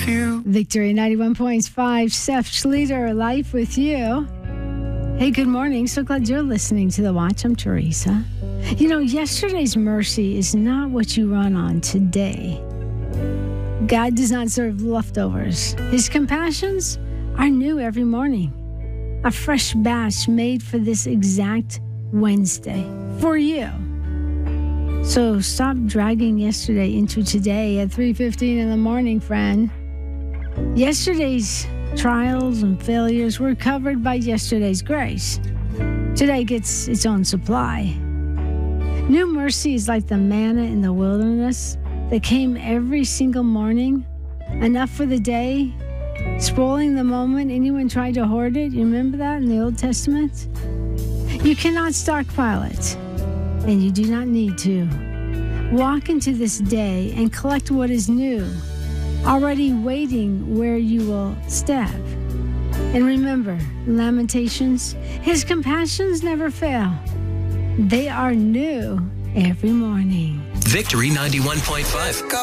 you. Victory 91.5, Seth Schleter, Life with You. Hey, good morning. So glad you're listening to The Watch. I'm Teresa. You know, yesterday's mercy is not what you run on today. God does not serve leftovers. His compassions are new every morning. A fresh batch made for this exact Wednesday for you. So stop dragging yesterday into today at 3:15 in the morning, friend. Yesterday's trials and failures were covered by yesterday's grace. Today gets its own supply. New mercy is like the manna in the wilderness that came every single morning, enough for the day, spoiling the moment anyone tried to hoard it. You remember that in the Old Testament? You cannot stockpile it, and you do not need to. Walk into this day and collect what is new, already waiting where you will step. And remember, Lamentations, his compassions never fail. They are new every morning. Victory 91.5.